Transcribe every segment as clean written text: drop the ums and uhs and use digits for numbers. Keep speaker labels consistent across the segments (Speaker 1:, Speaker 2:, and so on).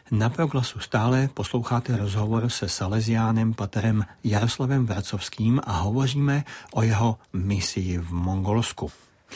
Speaker 1: Na Proglasu stále posloucháte rozhovor se Salesiánem paterem Jaroslavem Vracovským a hovoříme o jeho misii v Mongolsku.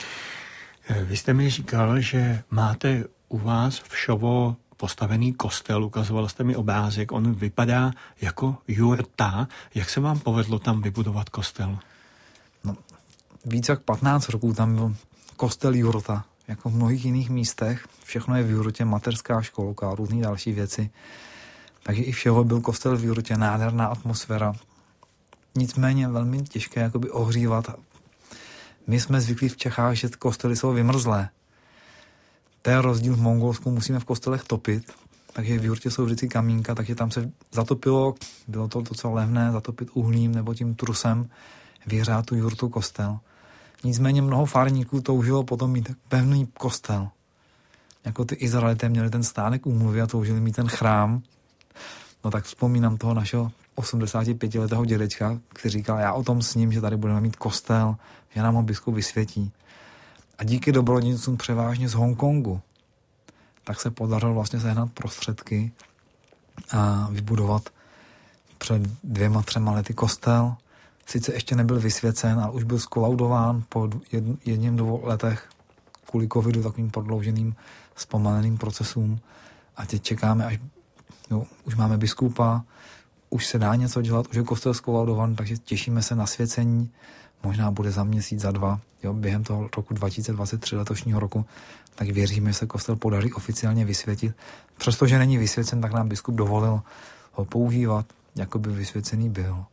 Speaker 1: Vy jste mi říkal, že máte u vás v Šovo postavený kostel, ukazoval jste mi obrázek, on vypadá jako jurta. Jak se vám povedlo tam vybudovat kostel?
Speaker 2: No, víc jak 15 roků tam byl kostel jurta, jako v mnohých jiných místech. Všechno je v jurtě, mateřská školka a různé další věci. Takže i všeho byl kostel v jurtě, nádherná atmosféra. Nicméně velmi těžké jakoby ohřívat. My jsme zvyklí v Čechách, že kostely jsou vymrzlé. To je rozdíl v Mongolsku, musíme v kostelech topit, takže v jurtě jsou vždycky kamínka, takže tam se zatopilo, bylo to docela levné, zatopit uhlím nebo tím trusem, vyhřát tu jurtu kostel. Nicméně mnoho farníků toužilo potom mít pevný kostel. Jako ty Izraelité měli ten stánek úmluvy a toužili mít ten chrám. No tak vzpomínám toho našeho 85letého dědečka, který říkal, já o tom sním, že tady budeme mít kostel, že nám ho biskup vysvětí. A díky dobrodějcům převážně z Hongkongu, tak se podařilo vlastně sehnat prostředky a vybudovat před 2-3 lety kostel. Sice ještě nebyl vysvěcen, ale už byl skolaudován po 1-2 letech kvůli covidu, takovým prodlouženým, zpomaleným procesům. A teď čekáme, až už máme biskupa, už se dá něco dělat, už je kostel skolaudovaný, takže těšíme se na svěcení. Možná bude za měsíc, za 2, během toho roku 2023, letošního roku, tak věříme, že se kostel podaří oficiálně vysvětit. Přestože není vysvěcen, tak nám biskup dovolil ho používat, jako by vysvěcený byl.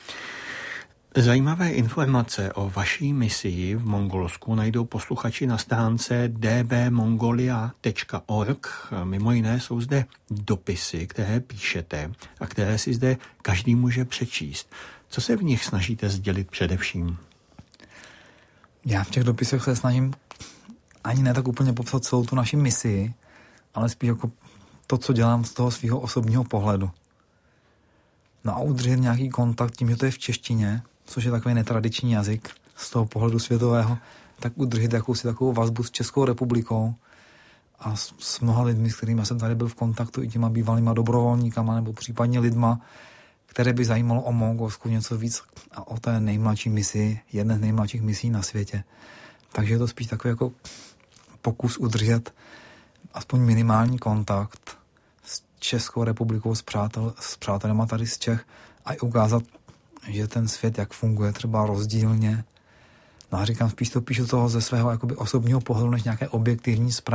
Speaker 1: Zajímavé informace o vaší misii v Mongolsku najdou posluchači na stránce dbmongolia.org. Mimo jiné jsou zde dopisy, které píšete a které si zde každý může přečíst. Co se v nich snažíte sdělit především?
Speaker 2: Já v těch dopisech se snažím ani ne tak úplně popsat celou tu naši misii, ale spíš jako to, co dělám z toho svého osobního pohledu. No a udržet nějaký kontakt tím, že to je v češtině, což je takový netradiční jazyk z toho pohledu světového, tak udržet jakousi takovou vazbu s Českou republikou a s mnoha lidmi, s kterými jsem tady byl v kontaktu, i těma bývalýma dobrovolníkama nebo případně lidma, které by zajímalo o Mongolsku něco víc a o té nejmladší misi, jedné z nejmladších misí na světě. Takže je to spíš takový jako pokus udržet aspoň minimální kontakt s Českou republikou, s přátelema tady z Čech a i ukázat, že ten svět, jak funguje, třeba rozdílně. No a říkám, spíš to píšu toho ze svého jakoby osobního pohledu, než nějaké objektivní zprávy.